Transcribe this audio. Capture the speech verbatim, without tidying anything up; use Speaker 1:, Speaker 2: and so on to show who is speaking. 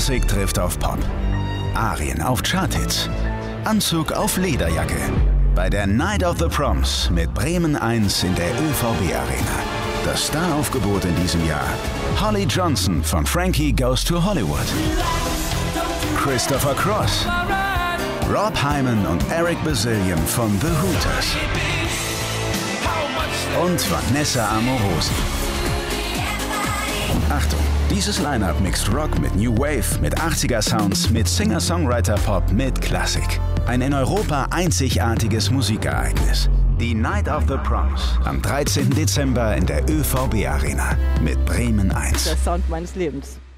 Speaker 1: Klassik trifft auf Pop. Arien auf Charthits. Anzug auf Lederjacke. Bei der Night of the Proms mit Bremen eins in der Ö V B Arena. Das Staraufgebot in diesem Jahr: Holly Johnson von Frankie Goes to Hollywood, Christopher Cross, Rob Hyman und Eric Bazillion von The Hooters und Vanessa Amorosi. Achtung, dieses Line-Up mixt Rock mit New Wave, mit achtziger-Sounds, mit Singer-Songwriter-Pop, mit Klassik. Ein in Europa einzigartiges Musikereignis. Die Night of the Proms am dreizehnten Dezember in der Ö V B Arena mit Bremen eins.
Speaker 2: Der Sound meines Lebens.